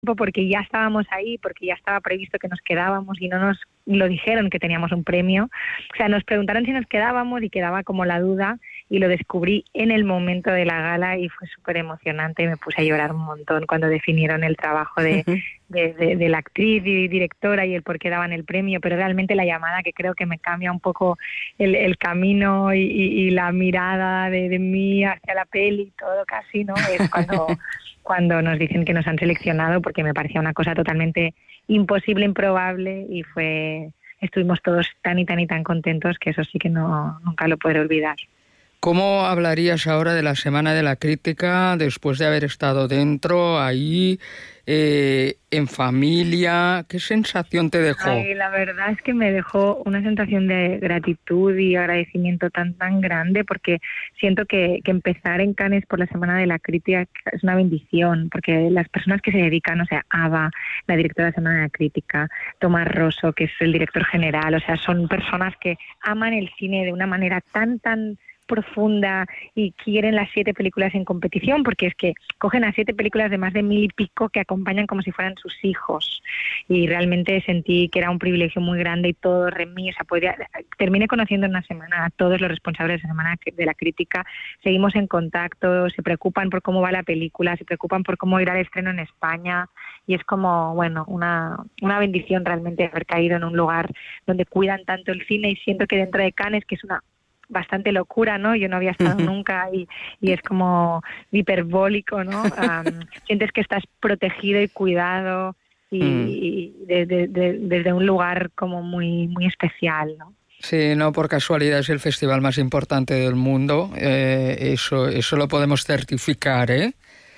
porque ya estábamos ahí, porque ya estaba previsto que nos quedábamos y no nos lo dijeron que teníamos un premio. O sea, nos preguntaron si nos quedábamos y quedaba como la duda y lo descubrí en el momento de la gala y fue súper emocionante. Me puse a llorar un montón cuando definieron el trabajo de la actriz y directora y el por qué daban el premio, pero realmente la llamada que creo que me cambia un poco el camino y la mirada de mí hacia la peli y todo casi, ¿no? Es cuando nos dicen que nos han seleccionado, porque me parecía una cosa totalmente imposible, improbable, y estuvimos todos tan y tan contentos que eso sí que nunca lo podré olvidar. ¿Cómo hablarías ahora de la Semana de la Crítica después de haber estado dentro, ahí, en familia? ¿Qué sensación te dejó? Ay, la verdad es que me dejó una sensación de gratitud y agradecimiento tan grande, porque siento que empezar en Cannes por la Semana de la Crítica es una bendición, porque las personas que se dedican, o sea, Ava, la directora de la Semana de la Crítica, Tomás Rosso, que es el director general, o sea, son personas que aman el cine de una manera tan profunda y quieren las 7 películas en competición, porque es que cogen a 7 películas de más de 1000 y pico que acompañan como si fueran sus hijos, y realmente sentí que era un privilegio muy grande y todo remí, o sea, terminé conociendo en una semana a todos los responsables de la Semana de la Crítica, seguimos en contacto, se preocupan por cómo va la película, se preocupan por cómo irá el estreno en España, y es como, bueno, una bendición realmente haber caído en un lugar donde cuidan tanto el cine, y siento que dentro de Cannes, que es una bastante locura, ¿no? Yo no había estado nunca y es como hiperbólico, ¿no? Sientes que estás protegido y cuidado y desde un lugar como muy especial, ¿no? Sí, no por casualidad es el festival más importante del mundo, eso lo podemos certificar, ¿eh?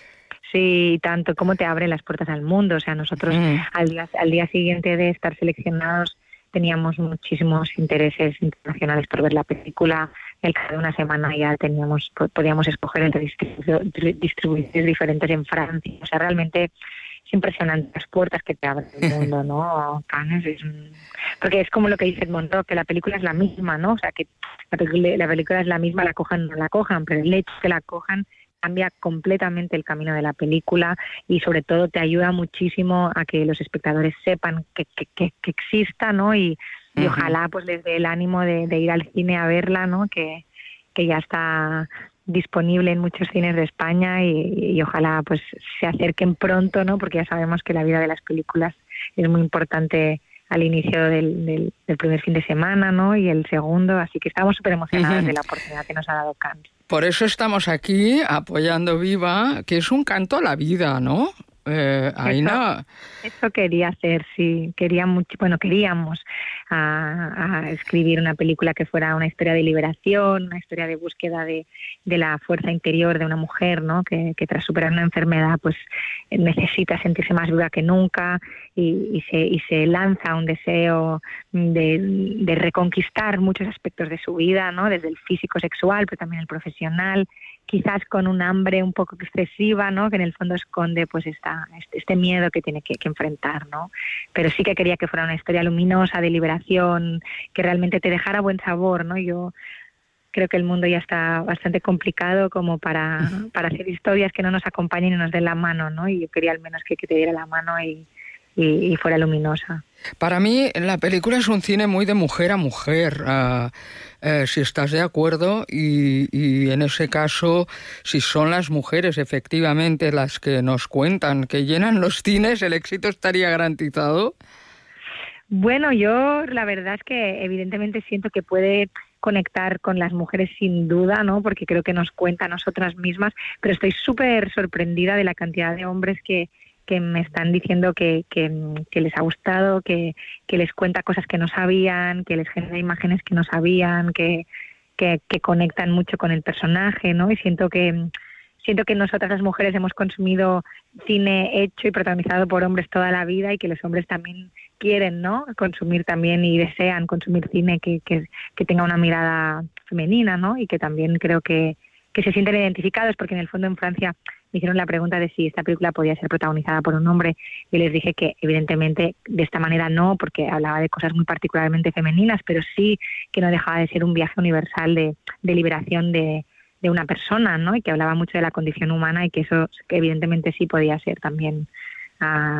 Sí, tanto como te abre las puertas al mundo. O sea, nosotros al día siguiente de estar seleccionados teníamos muchísimos intereses internacionales por ver la película. El cabo de una semana ya podíamos escoger entre distribuidores diferentes en Francia. O sea, realmente es impresionante las puertas que te abre el mundo, ¿no? Cannes porque es como lo que dice Monroe, que la película es la misma, ¿no? O sea, que la película es la misma, la cojan o no la cojan, pero el hecho de que la cojan cambia completamente el camino de la película y sobre todo te ayuda muchísimo a que los espectadores sepan que exista, ¿no? Y ojalá pues les dé el ánimo de ir al cine a verla, ¿no? Que ya está disponible en muchos cines de España y ojalá pues se acerquen pronto, ¿no? Porque ya sabemos que la vida de las películas es muy importante al inicio del primer fin de semana, ¿no? Y el segundo, así que estamos súper emocionados de la oportunidad que nos ha dado Cannes. Por eso estamos aquí apoyando Viva, que es un canto a la vida, ¿no? Aina. Eso quería hacer, sí. Queríamos a escribir una película que fuera una historia de liberación, una historia de búsqueda de la fuerza interior de una mujer, ¿no? Que tras superar una enfermedad pues necesita sentirse más viva que nunca y se lanza a un deseo de reconquistar muchos aspectos de su vida, ¿no? Desde el físico sexual, pero también el profesional, quizás con un hambre un poco excesiva, ¿no? Que en el fondo esconde pues este miedo que tiene que enfrentar, ¿no? Pero sí que quería que fuera una historia luminosa de liberación, que realmente te dejara buen sabor, ¿no? Yo creo que el mundo ya está bastante complicado como para hacer historias que no nos acompañen y nos den la mano, ¿no? Y yo quería al menos que te diera la mano y fuera luminosa. Para mí la película es un cine muy de mujer a mujer, si estás de acuerdo, y en ese caso, si son las mujeres efectivamente las que nos cuentan, que llenan los cines, el éxito estaría garantizado. Bueno, yo la verdad es que evidentemente siento que puede conectar con las mujeres sin duda, ¿no? Porque creo que nos cuenta a nosotras mismas, pero estoy súper sorprendida de la cantidad de hombres que me están diciendo que les ha gustado, que les cuenta cosas que no sabían, que les genera imágenes que no sabían, que conectan mucho con el personaje, ¿no? Y siento que nosotras las mujeres hemos consumido cine hecho y protagonizado por hombres toda la vida y que los hombres también quieren, ¿no? Consumir también y desean consumir cine que tenga una mirada femenina, ¿no? Y que también creo que se sienten identificados, porque en el fondo en Francia me hicieron la pregunta de si esta película podía ser protagonizada por un hombre y les dije que evidentemente de esta manera no, porque hablaba de cosas muy particularmente femeninas, pero sí que no dejaba de ser un viaje universal de liberación de una persona, ¿no? Y que hablaba mucho de la condición humana y que eso que evidentemente sí podía ser también